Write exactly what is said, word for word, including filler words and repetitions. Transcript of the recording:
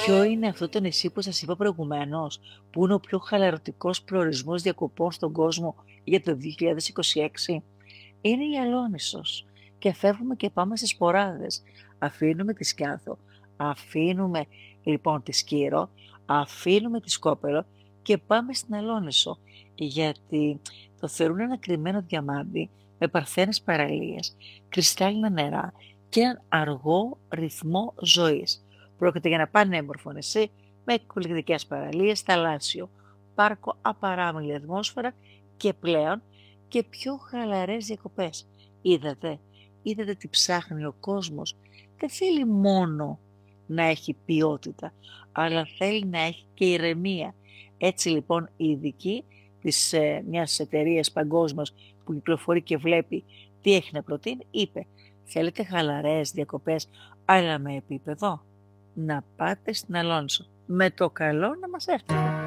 Ποιο είναι αυτό το νησί που σας είπα προηγουμένως, που είναι ο πιο χαλαρωτικός προορισμός διακοπών στον κόσμο για το δύο χιλιάδες είκοσι έξι? Είναι η Αλόνισσος. Και φεύγουμε και πάμε στις Σποράδες. Αφήνουμε τη Σκιάθο, αφήνουμε λοιπόν τη Σκύρο, αφήνουμε τη Σκόπελο και πάμε στην Αλόνισσο, γιατί το θεωρούν ένα κρυμμένο διαμάντι με παρθένες παραλίες, κρυστάλλινα νερά και έναν αργό ρυθμό ζωής. Πρόκειται για ένα πανέμορφο νησί με εκπληκτικές παραλίες, θαλάσσιο πάρκο, απαράμιλη ατμόσφαιρα και πλέον και πιο χαλαρές διακοπές. Είδατε, είδατε τι ψάχνει ο κόσμος. Δεν θέλει μόνο να έχει ποιότητα, αλλά θέλει να έχει και ηρεμία. Έτσι λοιπόν η ειδική της ε, μιας εταιρείας παγκόσμιας που κυκλοφορεί και βλέπει τι έχει να προτείνει, είπε: θέλετε χαλαρές διακοπές αλλά με επίπεδο? Να πάτε στην Αλόνσο. Με το καλό να μας έρθετε.